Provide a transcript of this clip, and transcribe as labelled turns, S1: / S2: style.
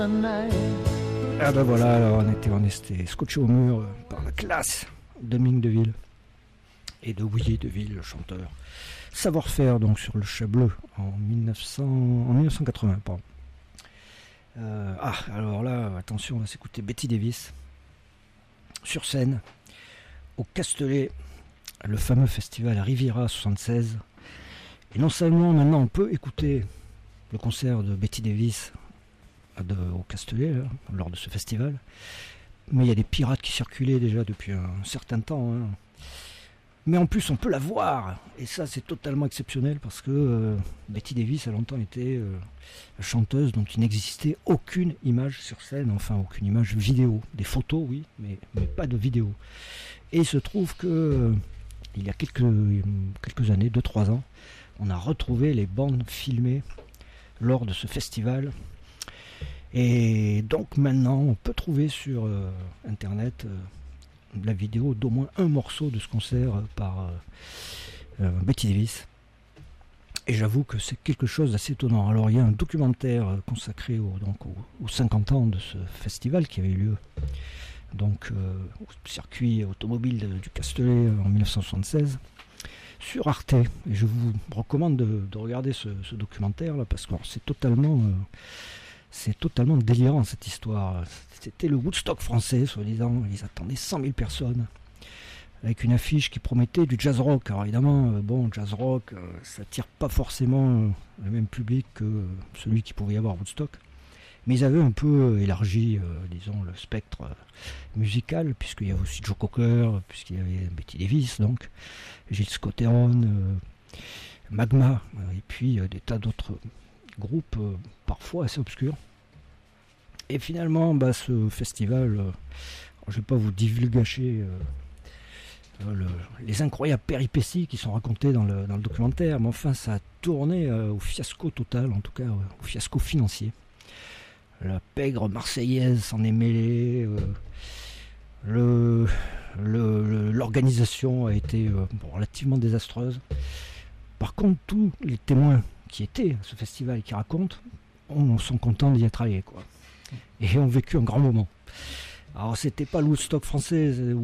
S1: Ah ben voilà, alors on était scotché au mur par la classe de Ming Deville et de Willy Deville, le chanteur. Savoir-faire donc sur le Chat Bleu en 1980. Pardon. Alors là, attention, on va s'écouter Betty Davis sur scène au Castellet, le fameux festival Riviera 76. Et non seulement maintenant on peut écouter le concert de Betty Davis au Castellet là, lors de ce festival, mais il y a des pirates qui circulaient déjà depuis un certain temps. Hein. Mais en plus on peut la voir, et ça c'est totalement exceptionnel parce que Betty Davis a longtemps été la chanteuse dont il n'existait aucune image sur scène, enfin aucune image vidéo, des photos oui, mais pas de vidéo. Et il se trouve que il y a quelques années, 2-3 ans, on a retrouvé les bandes filmées lors de ce festival. Et donc maintenant on peut trouver sur internet la vidéo d'au moins un morceau de ce concert par Betty Davis. Et j'avoue que c'est quelque chose d'assez étonnant. Alors il y a un documentaire consacré aux 50 ans de ce festival qui avait eu lieu donc au circuit automobile du Castellet en 1976 sur Arte. Et je vous recommande de regarder ce documentaire là parce que c'est totalement délirant cette histoire. C'était le Woodstock français, soi-disant. Ils attendaient 100 000 personnes avec une affiche qui promettait du jazz rock. Alors évidemment, jazz rock, ça attire pas forcément le même public que celui qui pouvait y avoir à Woodstock. Mais ils avaient un peu élargi, disons, le spectre musical, puisqu'il y avait aussi Joe Cocker, puisqu'il y avait Betty Davis, donc Gilles Scott-Heron, Magma, et puis des tas d'autres groupes parfois assez obscurs. Et finalement, ce festival, je ne vais pas vous divulgacher les incroyables péripéties qui sont racontées dans le documentaire, mais enfin ça a tourné au fiasco total, en tout cas au fiasco financier. La pègre marseillaise s'en est mêlée, l'organisation a été relativement désastreuse. Par contre, tous les témoins qui étaient à ce festival et qui racontent, on sont contents d'y être allés, quoi. Et ont vécu un grand moment. Alors c'était pas le Woodstock français